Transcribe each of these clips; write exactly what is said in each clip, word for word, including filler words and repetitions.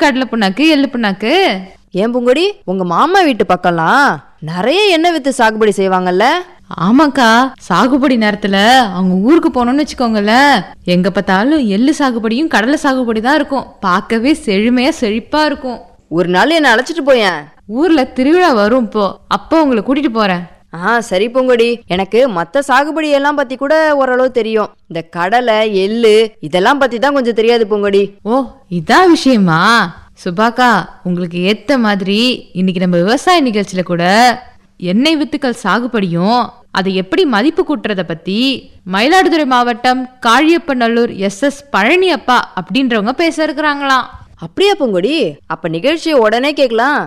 கடலை புண்ணாக்கு எள்ளு புண்ணாக்கு. ஏன் பூங்கொடி, உங்க மாமா வீட்டு பக்கம்லாம் நிறைய எண்ணெய் வித்து சாகுபடி செய்வாங்கல்ல? ஆமாக்கா, சாகுபடி நேரத்துல அவங்க ஊருக்கு போனோம்னு வச்சுக்கோங்கல்ல, எங்க பார்த்தாலும் எள்ளு சாகுபடியும் கடலை சாகுபடி தான் இருக்கும். பார்க்கவே செழுமையா செழிப்பா இருக்கும். ஒரு நாள் என்ன அழைச்சிட்டு போயேன். ஊர்ல திருவிழா வரும், இப்போ அப்போ உங்களை கூட்டிட்டு போறேன். ஆ சரி பூங்கொடி, எனக்கு மத்த சாகுபடி எல்லாம் பத்தி கூட ஓரளவு தெரியும். இந்த கடலை எள்ளு இதெல்லாம் பத்தி தான் கொஞ்சம் தெரியாது பூங்கொடி. ஓ, இதான் விஷயமா? சுபாக்கா, உங்களுக்கு ஏத்த மாதிரி இன்னைக்கு நம்ம விவசாய நிகழ்ச்சியில கூட எண்ணெய் வித்துக்கள் சாகுபடியும் அதை எப்படி மதிப்பு கூட்டுறத பத்தி மயிலாடுதுறை மாவட்டம் காழியப்பநல்லூர் எஸ் எஸ் பழனி அப்பா அப்படின்றவங்க பேச இருக்கிறாங்களாம். அப்படியா பூங்கொடி? அப்ப நிகழ்ச்சியை உடனே கேட்கலாம்.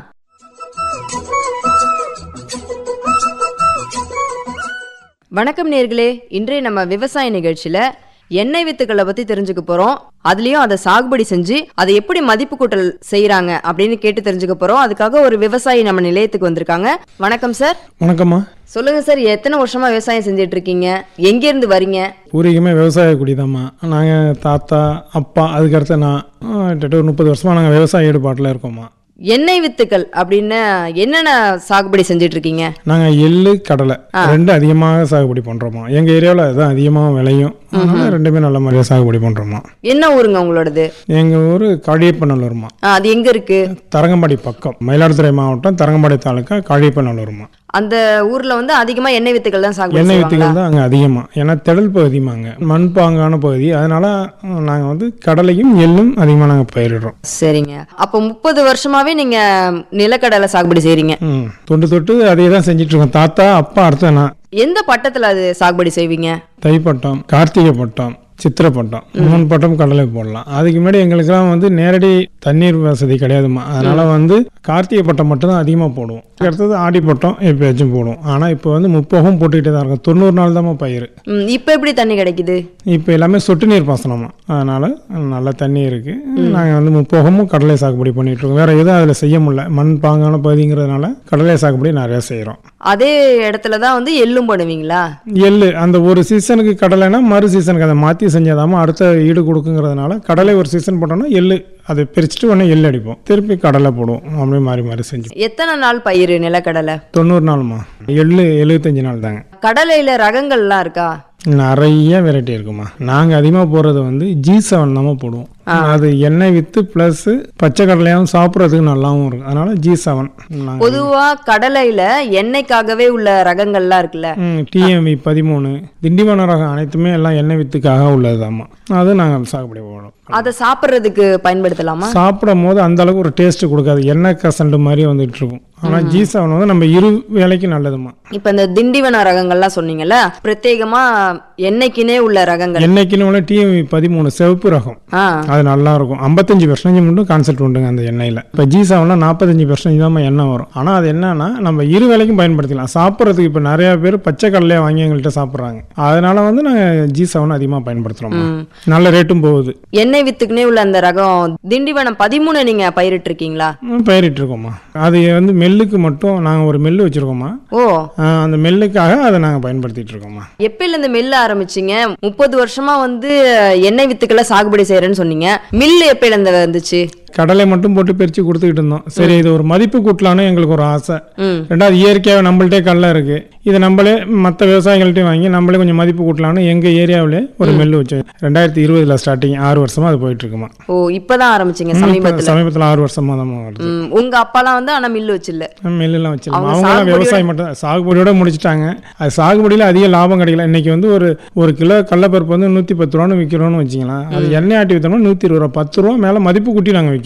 வணக்கம் நேர்களே, இன்றைய நம்ம விவசாய நிகழ்ச்சியில எண்ணெய் வித்துக்களை பத்தி தெரிஞ்சுக்க போறோம். அதுலயும் அதை சாகுபடி செஞ்சு அதை எப்படி மதிப்பு கூட்டல் செய்யறாங்க அப்படின்னு கேட்டு தெரிஞ்சுக்க போறோம். அதுக்காக ஒரு விவசாயி நம்ம நிலையத்துக்கு வந்திருக்காங்க. வணக்கம் சார். வணக்கம்மா. சொல்லுங்க சார், எத்தனை வருஷமா விவசாயம் செஞ்சுட்டு இருக்கீங்க? எங்க இருந்து வரீங்க? பூர்வீகமே விவசாய குடிதாம்மா. நாங்கள் தாத்தா அப்பா அதுக்கடுத்து நான் கிட்டத்தட்ட ஒரு முப்பது வருஷமா நாங்கள் விவசாய ஈடுபாட்டில் இருக்கோம்மா. எண்ணெய் வித்துக்கள் அப்படின்னு என்னென்ன சாகுபடி செஞ்சுட்டு இருக்கீங்க? நாங்கள் எள்ளு கடலை ரெண்டு அதிகமாக சாகுபடி பண்ணுறோமா. எங்கள் ஏரியாவில் அதுதான் அதிகமாக விளையும். அதனால ரெண்டுமே நல்ல மாதிரியாக சாகுபடி பண்ணுறோமா. என்ன ஊருங்க உங்களோடது? எங்கள் ஊர் காழியப்பநல்லூர்மா. அது எங்க இருக்கு? தரங்கம்பாடி பக்கம், மயிலாடுதுறை மாவட்டம் தரங்கம்பாடி தாலுக்கா காழியப்பநல்லூர்மா. அந்த ஊர்ல வந்து அதிகமா எண்ணெய் வித்துக்கள் தான் சாகுபடி எண்ணெய் வித்துக்கள் தான் அங்கே அதிகமாக. ஏன்னா திடல் பகுதிமாங்க, மண்பாங்கான பகுதி. அதனால நாங்கள் வந்து கடலையும் எள்ளும் அதிகமாக நாங்கள் பயிரிடுறோம். சரிங்க. அப்போ முப்பது வருஷமாவே நீங்க நிலக்கடலை சாகுபடி செய்றீங்க? ம், தொண்டு தொட்டு அதே தான் செஞ்சுட்டு இருக்கோம். தாத்தா அப்பா அடுத்த நான். எந்த பட்டத்துல அது சாகுபடி செய்வீங்க? தைப்பட்டம், கார்த்திகை பட்டம், சித்திரை பட்டம், மூணு பட்டம் கடலை போடலாம். அதுக்கு முன்னாடி எங்களுக்கெல்லாம் வந்து நேரடி தண்ணீர் வசதி கிடையாதுமா. அதனால வந்து கார்த்திகை பட்டம் மட்டும்தான் அதிகமாக போடுவோம். அடுத்தது ஆடி பட்டம் எப்பயாச்சும் போடுவோம். ஆனால் இப்போ வந்து முப்போகம் போட்டுக்கிட்டே தான் இருக்கும். தொண்ணூறு நாள் தான் பயிர். இப்போ எப்படி தண்ணி கிடைக்குது? இப்போ எல்லாமே சொட்டு நீர் பாசனமா, அதனால நல்ல தண்ணி இருக்கு. நாங்கள் வந்து முப்போகமும் கடலை சாகுபடி பண்ணிட்டு இருக்கோம். வேற எதுவும் அதில் செய்ய முடியல, மண் பாங்கான பகுதிங்கிறதுனால கடலை சாகுபடி நிறைய செய்கிறோம். அதே இடத்துல தான் வந்து எள்ளும் போடுவீங்களா? எள்ளு அந்த ஒரு சீசனுக்கு கடலைனா மறு சீசனுக்கு அதை மாற்றி செஞ்சாதாம அடுத்த ஈடு கொடுக்குங்கிறதுனால கடலை ஒரு சீசன் போட்டோம்னா எள்ளு அதை பிரிச்சுட்டு உடனே எள்ளு அடிப்போம், திருப்பி கடலை போடுவோம். அப்படியே மாறி மாறி செஞ்சு. எத்தனை நாள் பயிர் நிலக்கடலை? தொண்ணூறு நாளுமா. எள்ளு எழுபத்தஞ்சு நாள் தாங்க. கடலையில ரகங்கள்லாம் இருக்கா? நிறைய வெரைட்டி இருக்குமா. நாங்கள் அதிகமாக போடுறது வந்து ஜி செவன் தான் போடுவோம். அது எண்ணெய் வித்து பிளஸ் பச்சை கடலையாகவும் சாப்பிட்றதுக்கு நல்லாவும் இருக்கும். அதனால ஜி செவன். பொதுவா கடலையில எண்ணெய்க்காகவே உள்ள ரகங்கள்லாம் இருக்குல்ல, டிஎம்வி பதிமூணு, திண்டிவன ரகம் அனைத்துமே எல்லாம் எண்ணெய் வித்துக்காக உள்ளதுதாம்மா. அது நாங்கள் சாகுபடி போடுவோம். அதை சாப்பிட்றதுக்கு பயன்படுத்தலாமா? சாப்பிடும் போது அந்த அளவுக்கு ஒரு டேஸ்ட் கொடுக்காது, எண்ணெய் கசண்டு மாதிரி வந்துட்டு இருக்கும். ஆனால் ஜி செவன் வந்து நம்ம இரு வேலைக்கு நல்லதுமா. இப்ப இந்த திண்டிவன ரகங்கள்லாம் சொன்னீங்கல்ல, பிரத்யேகமா எண்ணெய்க்குனே உள்ள ரகங்கள். எண்ணெய்க்குன்னு உள்ள டிஎம்வி பதிமூணு சிவப்பு ரகம், அது நல்லா இருக்கும். ஐம்பத்தஞ்சு பெர்சன்டேஜ் மட்டும் கான்செப்ட் உண்டுங்க அந்த எண்ணெயில். இப்போ ஜி செவன்ல நாற்பத்தஞ்சு பெர்சன்டேஜ் தான் எண்ணெய் வரும். ஆனால் அது என்னன்னா நம்ம இரு வேலைக்கும் பயன்படுத்திக்கலாம். சாப்பிட்றதுக்கு இப்போ நிறைய பேர் பச்சை கடலையை வாங்கி எங்கள்கிட்ட சாப்பிட்றாங்க. அதனால வந்து நாங்கள் ஜி செவன் அதிகமாக பயன்படுத்துகிறோம். நல்ல ரேட்டும் போகுது. எண்ணெய் வித்துக்குனே உள்ள அந்த ரகம் திண்டிவனம் பதிமூணு நீங்க பயிரிட்டு இருக்கீங்களா? பயிரிட்டு இருக்கோமா. அது வந்து மெல்லுக்கு மட்டும் நாங்கள் ஒரு மெல்லு வச்சிருக்கோமா. ஓ, அந்த மெல்லுக்காக அதை நாங்கள் பயன்படுத்திட்டு இருக்கோமா. எப்பயில இந்த மெல்ல ஆரம்பிச்சிங்க? முப்பது வருஷமா வந்து எண்ணெய் வித்துக்களை சாகுபடி செய்யறேன்னு சொன்னீங்க. மில்லு எப்பயில இருந்து வந்துச்சு? கடலை மட்டும் போட்டு பிரிச்சு கொடுத்துக்கிட்டு இருந்தோம். சரி, இது ஒரு மதிப்பு கூட்டலான்னு எங்களுக்கு ஒரு ஆசை. ரெண்டாவது இயற்கையாக நம்மள்டே கடலை இருக்கு, இதை நம்மளே மற்ற விவசாயிகள்ட்டையும் வாங்கி நம்மளே கொஞ்சம் மதிப்பு கூட்டலான்னு எங்க ஏரியாவிலே ஒரு மில்லு வச்சு ரெண்டாயிரத்தி இருபதுல ஸ்டார்டிங் ஆறு வருஷமா அது போயிட்டு இருக்குமா. ஓ, இப்பதான் ஆரம்பிச்சிங்க? சமீபத்தில் சமீபத்தில் ஆறு வருஷமா தான் வருது. உங்க அப்பாலாம் வந்து ஆனா மில்லு வச்சில்ல? மில்லுலாம் வச்சிருக்கோம். அவங்க விவசாயம் மட்டும் சாகுபடியோட முடிச்சுட்டாங்க. அது சாகுபடியில் அதிக லாபம் கிடைக்கல. இன்னைக்கு வந்து ஒரு ஒரு கிலோ கடலைப்பருப்பு வந்து நூத்தி பத்து ரூபான்னு விற்கிறோம்னு வச்சிங்களா. அது எண்ணெய் ஆட்டி வித்தோம்னா நூத்தி இருபது ரூபா, பத்து ரூபா மேல மதிப்பு கூட்டி நாங்கள் விற்கிறோம்.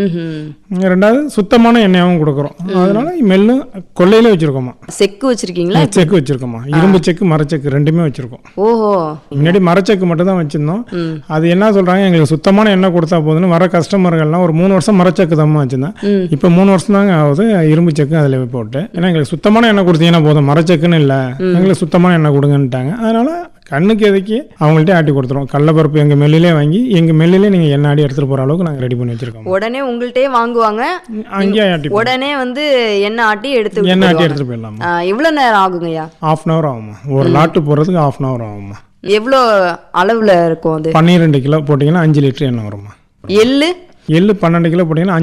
ரெண்டாவது சுத்தமான எண்ணெயாவும் கொடுக்குறோம். அதனால மெல்லும் கொள்ளையில வச்சிருக்கோமா. செக்கு வச்சிருக்கீங்களா? செக்கு வச்சிருக்கோமா. இரும்பு செக்கு மரச்செக்கு ரெண்டுமே வச்சிருக்கோம். ஓஹோ. முன்னாடி மரச்செக்கு மட்டும் தான் வச்சிருந்தோம். அது என்ன சொல்றாங்க, எங்களுக்கு சுத்தமான எண்ணெய் கொடுத்தா போதுன்னு வர கஸ்டமர்கள்லாம் ஒரு மூணு வருஷம் மரச்செக்கு தான் வச்சிருந்தேன். இப்போ மூணு வருஷம் தாங்க ஆகுது இரும்பு செக்கு அதில் போட்டு. ஏன்னா எங்களுக்கு சுத்தமான எண்ணெய் கொடுத்தீங்கன்னா போதும், மரச்செக்குன்னு இல்லை, எங்களுக்கு சுத்தமான எண்ணெய் கொடுங்கன்ட்டாங்க. அதனால கண்ணுக்கு எதுக்கு அவங்கள்ட்ட ஆட்டி கொடுத்துருவோம். கடலைப்பருப்பு எங்கள் மெல்லிலே வாங்கி எங்கள் மெல்லிலே நீங்கள் எண்ணெய் ஆடி எடுத்துகிட்டு போகிற அளவுக்கு நாங்கள் ரெடி பண்ணி வச்சிருக்கோம். உடனே உங்கள்கிட்டயே வாங்குவாங்க, அங்கேயே ஆட்டி உடனே வந்து எண்ணெய் ஆட்டி எடுத்து எண்ணெய் ஆட்டி எடுத்துகிட்டு போயிடலாம். எவ்வளோ நேரம் ஆகுங்கய்யா? ஹாஃப் அன் ஹவர் ஆகுமா. ஒரு லாட்டு போடுறதுக்கு ஹாஃப் அன் ஹவர் ஆகுமா. எவ்வளோ அளவில் இருக்கும் அது? பன்னிரெண்டு கிலோ போட்டிங்கன்னா அஞ்சு லிட்டர் எண்ணெய் வருமா. எள்ளு எள்ளு பன்னெண்டு கிலோ போட்டிங்கன்னா